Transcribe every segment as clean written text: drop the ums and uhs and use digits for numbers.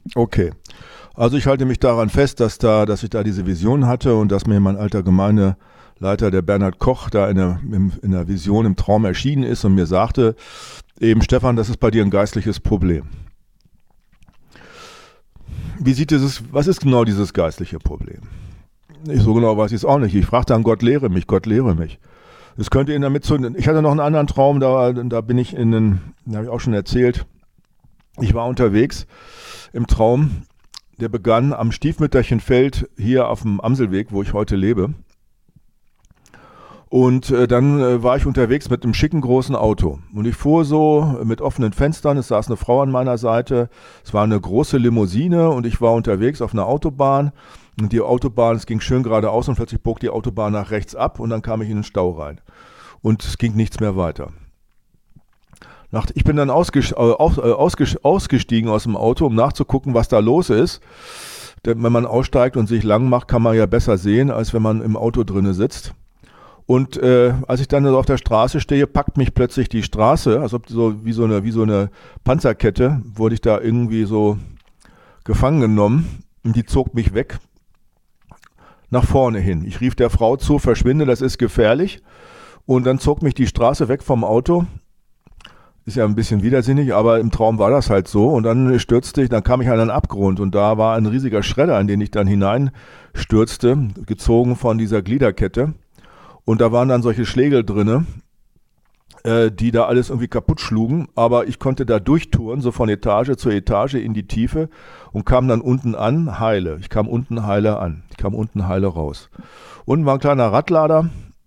Okay. Also ich halte mich daran fest, dass ich da diese Vision hatte und dass mir mein alter Gemeindeleiter, der Bernhard Koch, da in der Vision im Traum erschienen ist und mir sagte, eben Stefan, das ist bei dir ein geistliches Problem. Was ist genau dieses geistliche Problem? Ich so genau weiß ich es auch nicht. Ich fragte dann Gott lehre mich, Gott lehre mich. Es könnte ihn damit ich hatte noch einen anderen Traum, da bin ich den habe ich auch schon erzählt. Ich war unterwegs im Traum, der begann am Stiefmütterchenfeld hier auf dem Amselweg, wo ich heute lebe. Und dann war ich unterwegs mit einem schicken großen Auto. Und ich fuhr so mit offenen Fenstern, es saß eine Frau an meiner Seite, es war eine große Limousine und ich war unterwegs auf einer Autobahn. Und die Autobahn, es ging schön geradeaus und plötzlich bog die Autobahn nach rechts ab und dann kam ich in den Stau rein. Und es ging nichts mehr weiter. Ich bin dann ausgestiegen aus dem Auto, um nachzugucken, was da los ist. Denn wenn man aussteigt und sich lang macht, kann man ja besser sehen, als wenn man im Auto drinne sitzt. Und als ich dann so auf der Straße stehe, packt mich plötzlich die Straße, also so wie so eine Panzerkette, wurde ich da irgendwie so gefangen genommen und die zog mich weg nach vorne hin. Ich rief der Frau zu, verschwinde, das ist gefährlich. Und dann zog mich die Straße weg vom Auto. Ist ja ein bisschen widersinnig, aber im Traum war das halt so. Und dann dann kam ich an einen Abgrund und da war ein riesiger Schredder, in den ich dann hineinstürzte, gezogen von dieser Gliederkette. Und da waren dann solche Schlägel drinne, die da alles irgendwie kaputt schlugen. Aber ich konnte da durchtouren, so von Etage zu Etage in die Tiefe und kam dann unten an, heile. Ich kam unten heile an. Ich kam unten heile raus. Unten war ein kleiner Radlader,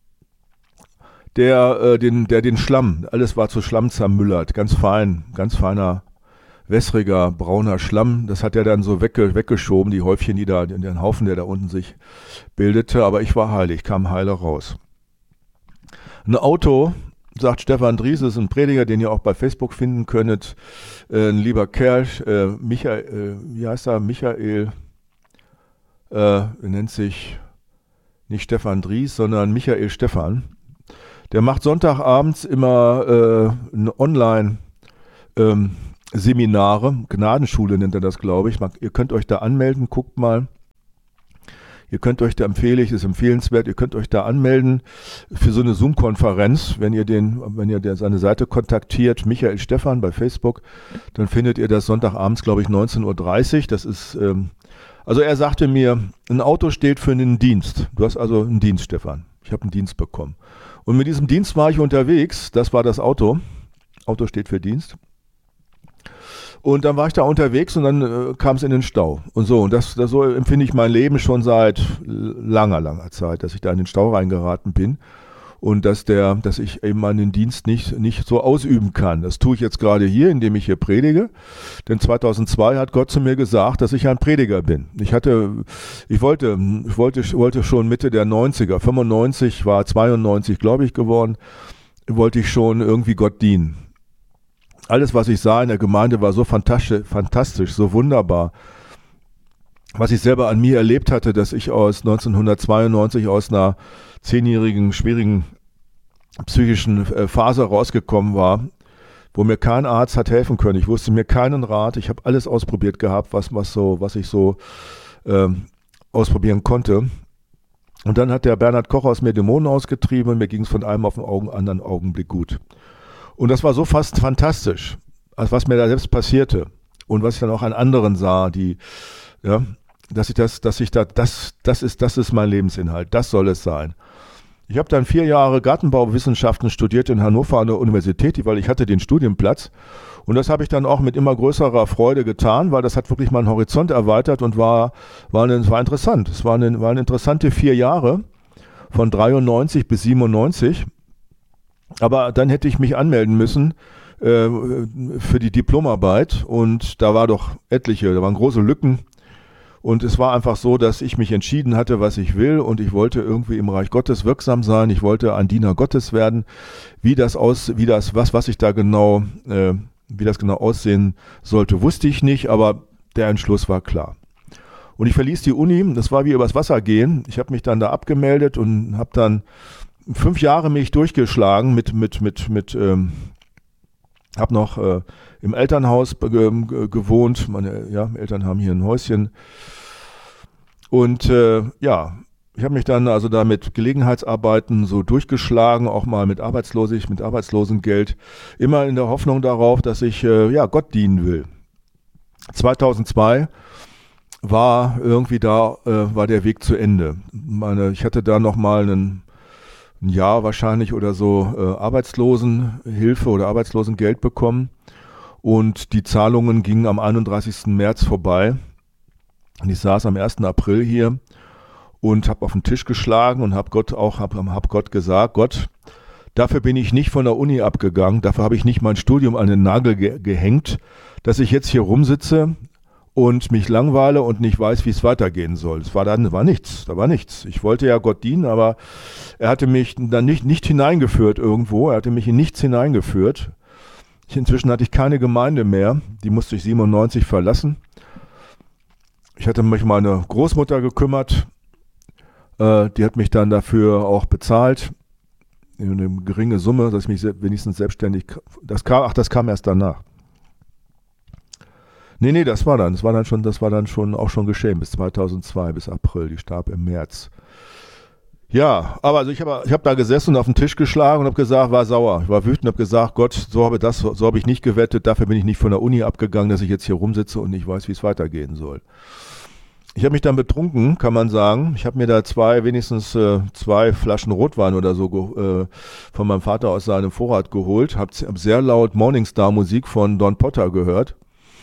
der den Schlamm, alles war zu Schlamm zermüllert, ganz feiner, wässriger, brauner Schlamm, das hat er dann so weggeschoben, die Häufchen, den Haufen, der da unten sich bildete, aber ich war heile, ich kam heile raus. Ein Auto, sagt Stefan Dries, ist ein Prediger, den ihr auch bei Facebook finden könntet, ein lieber Kerl, Michael, wie heißt er, Michael, er nennt sich nicht Stefan Dries, sondern Michael Stefan. Der macht Sonntagabends immer Online-Seminare, Gnadenschule nennt er das, glaube ich. Ihr könnt euch da anmelden, guckt mal. Ihr könnt euch da ist empfehlenswert, ihr könnt euch da anmelden für so eine Zoom-Konferenz. Wenn ihr seine Seite kontaktiert, Michael Stefan bei Facebook, dann findet ihr das Sonntagabends, glaube ich, 19:30 Uhr. Das ist, also er sagte mir, ein Auto steht für einen Dienst. Du hast also einen Dienst, Stefan. Ich habe einen Dienst bekommen. Und mit diesem Dienst war ich unterwegs, das war das Auto. Auto steht für Dienst. Und dann war ich da unterwegs und dann kam es in den Stau. Und so, so empfinde ich mein Leben schon seit langer Zeit, dass ich da in den Stau reingeraten bin. Und dass ich eben meinen Dienst nicht so ausüben kann. Das tue ich jetzt gerade hier, indem ich hier predige. Denn 2002 hat Gott zu mir gesagt, dass ich ein Prediger bin. Ich wollte schon Mitte der 90er, 95 war 92, glaube ich, geworden, wollte ich schon irgendwie Gott dienen. Alles, was ich sah in der Gemeinde, war so fantastisch, so wunderbar. Was ich selber an mir erlebt hatte, dass ich aus 1992 aus einer 10-jährigen schwierigen psychischen Phase rausgekommen war, wo mir kein Arzt hat helfen können. Ich wusste mir keinen Rat. Ich habe alles ausprobiert gehabt, was ich so ausprobieren konnte. Und dann hat der Bernhard Koch aus mir Dämonen ausgetrieben und mir ging es von einem auf den anderen Augenblick gut. Und das war so fast fantastisch, als was mir da selbst passierte und was ich dann auch an anderen sah, das ist mein Lebensinhalt, das soll es sein. Ich habe dann 4 Jahre Gartenbauwissenschaften studiert in Hannover an der Universität, weil ich hatte den Studienplatz. Und das habe ich dann auch mit immer größerer Freude getan, weil das hat wirklich meinen Horizont erweitert und war interessant. Es waren interessante 4 Jahre von 93 bis 97. Aber dann hätte ich mich anmelden müssen für die Diplomarbeit und da waren große Lücken. Und es war einfach so, dass ich mich entschieden hatte, was ich will und ich wollte irgendwie im Reich Gottes wirksam sein. Ich wollte ein Diener Gottes werden. Wie das genau aussehen sollte, wusste ich nicht, aber der Entschluss war klar. Und ich verließ die Uni, das war wie übers Wasser gehen. Ich habe mich dann da abgemeldet und habe dann 5 Jahre mich durchgeschlagen mit Habe noch im Elternhaus gewohnt. Meine Eltern haben hier ein Häuschen. Und ich habe mich dann also da mit Gelegenheitsarbeiten so durchgeschlagen, auch mal mit Arbeitslosengeld, immer in der Hoffnung darauf, dass ich Gott dienen will. 2002 war irgendwie war der Weg zu Ende. Ich hatte da noch mal ein Jahr wahrscheinlich oder so Arbeitslosenhilfe oder Arbeitslosengeld bekommen und die Zahlungen gingen am 31. März vorbei. Und ich saß am 1. April hier und habe auf den Tisch geschlagen und habe Gott gesagt, Gott, dafür bin ich nicht von der Uni abgegangen, dafür habe ich nicht mein Studium an den Nagel gehängt, dass ich jetzt hier rumsitze und mich langweile und nicht weiß, wie es weitergehen soll. Da war nichts. Ich wollte ja Gott dienen, aber er hatte mich dann nicht hineingeführt irgendwo, er hatte mich in nichts hineingeführt. Inzwischen hatte ich keine Gemeinde mehr, die musste ich 97 verlassen. Ich hatte mich um meine Großmutter gekümmert, die hat mich dann dafür auch bezahlt, eine geringe Summe, dass ich mich wenigstens selbstständig, das kam erst danach. Nee, das war dann schon auch schon geschehen, bis 2002, bis April, die starb im März. Ja, aber also ich hab da gesessen und auf den Tisch geschlagen und habe gesagt, war sauer. Ich war wütend und habe gesagt, Gott, so habe ich nicht gewettet, dafür bin ich nicht von der Uni abgegangen, dass ich jetzt hier rumsitze und nicht weiß, wie es weitergehen soll. Ich habe mich dann betrunken, kann man sagen. Ich habe mir da wenigstens zwei Flaschen Rotwein oder so von meinem Vater aus seinem Vorrat geholt, habe sehr laut Morningstar-Musik von Don Potter gehört.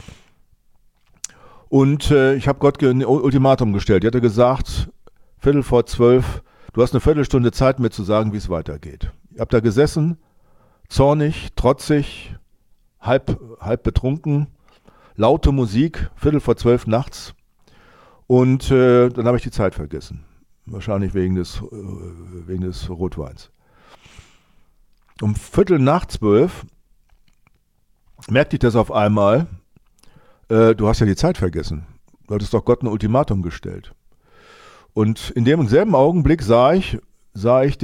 Und ich habe Gott ein Ultimatum gestellt. Er hatte gesagt, 11:45, du hast eine Viertelstunde Zeit, mir zu sagen, wie es weitergeht. Ich habe da gesessen, zornig, trotzig, halb betrunken, laute Musik, 11:45 nachts. Und dann habe ich die Zeit vergessen. Wahrscheinlich wegen des Rotweins. Um 11:45 merkte ich das auf einmal, du hast ja die Zeit vergessen. Du hattest doch Gott ein Ultimatum gestellt. Und in dem selben Augenblick sah ich das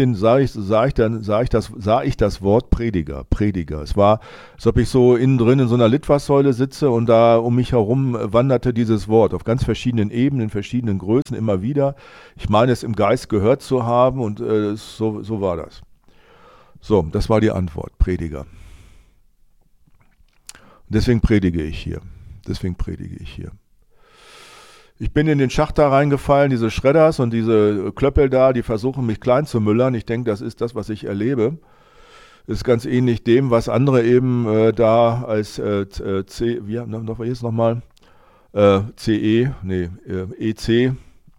Wort Prediger. Es war, als ob ich so innen drin in so einer Litfaßsäule sitze und da um mich herum wanderte dieses Wort auf ganz verschiedenen Ebenen, verschiedenen Größen immer wieder. Ich meine es im Geist gehört zu haben und so war das. So, das war die Antwort, Prediger. Und deswegen predige ich hier. Ich bin in den Schacht da reingefallen, diese Schredders und diese Klöppel da, die versuchen mich klein zu müllern. Ich denke, das ist das, was ich erlebe. Ist ganz ähnlich dem, was andere eben da als EC,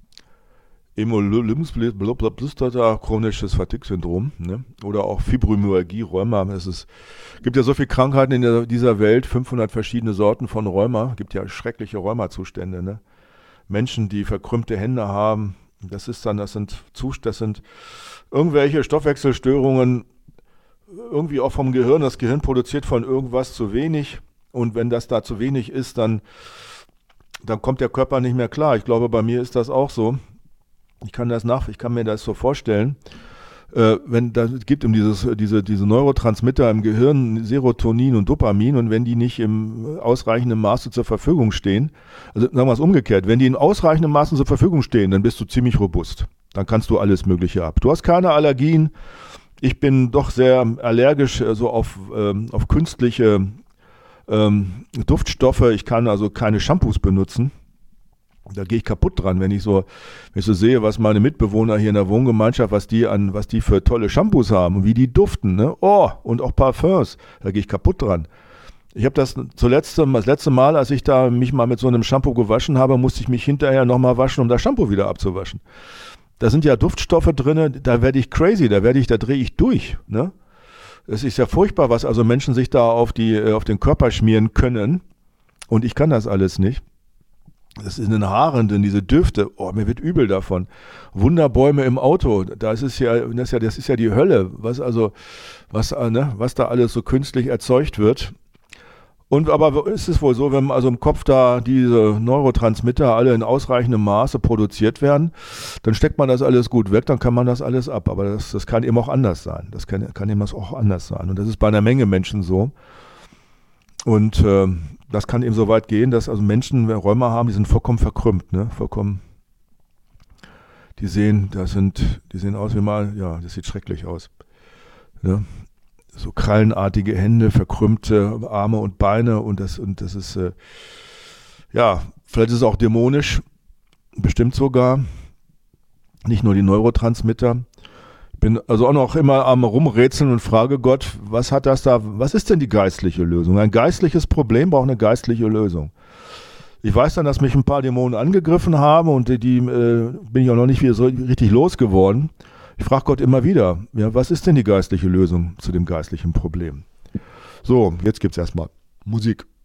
chronisches Fatigue-Syndrom, ne? Oder auch Fibromyalgie, Rheuma. Gibt ja so viele Krankheiten in dieser Welt, 500 verschiedene Sorten von Rheuma. Gibt ja schreckliche Rheumazustände, ne? Menschen, die verkrümmte Hände haben, das sind irgendwelche Stoffwechselstörungen, irgendwie auch vom Gehirn. Das Gehirn produziert von irgendwas zu wenig und wenn das da zu wenig ist, dann kommt der Körper nicht mehr klar. Ich glaube, bei mir ist das auch so. Ich kann mir das so vorstellen. Es gibt diese Neurotransmitter im Gehirn, Serotonin und Dopamin, und wenn die nicht im ausreichenden Maße zur Verfügung stehen, also sagen wir es umgekehrt, wenn die in ausreichendem Maße zur Verfügung stehen, dann bist du ziemlich robust. Dann kannst du alles Mögliche ab. Du hast keine Allergien. Ich bin doch sehr allergisch so auf künstliche Duftstoffe. Ich kann also keine Shampoos benutzen. Da gehe ich kaputt dran, wenn ich so sehe, was meine Mitbewohner hier in der Wohngemeinschaft, was die für tolle Shampoos haben und wie die duften, ne? Oh, und auch Parfums, da gehe ich kaputt dran. Ich habe das letzte Mal, als ich da mich mal mit so einem Shampoo gewaschen habe, musste ich mich hinterher nochmal waschen, um das Shampoo wieder abzuwaschen. Da sind ja Duftstoffe drin, da werde ich crazy, da drehe ich durch, ne? Es ist ja furchtbar, was also Menschen sich da auf den Körper schmieren können, und ich kann das alles nicht. Das ist in den Haaren, denn diese Düfte, oh, mir wird übel davon. Wunderbäume im Auto, das ist ja die Hölle, was da alles so künstlich erzeugt wird. Aber ist es wohl so, wenn also im Kopf da diese Neurotransmitter alle in ausreichendem Maße produziert werden, dann steckt man das alles gut weg, dann kann man das alles ab. Aber das kann eben auch anders sein. Das kann eben auch anders sein. Und das ist bei einer Menge Menschen so. Und das kann eben so weit gehen, dass also Menschen, wenn Rheuma haben, die sind vollkommen verkrümmt, ne? Vollkommen. Die sehen aus wie mal, ja, das sieht schrecklich aus. Ne? So krallenartige Hände, verkrümmte Arme und Beine und das ist, ja, vielleicht ist es auch dämonisch, bestimmt sogar. Nicht nur die Neurotransmitter. Ich bin also auch noch immer am Rumrätseln und frage Gott, was ist denn die geistliche Lösung? Ein geistliches Problem braucht eine geistliche Lösung. Ich weiß dann, dass mich ein paar Dämonen angegriffen haben und die bin ich auch noch nicht wieder so richtig losgeworden. Ich frage Gott immer wieder, ja, was ist denn die geistliche Lösung zu dem geistlichen Problem? So, jetzt gibt's erstmal Musik.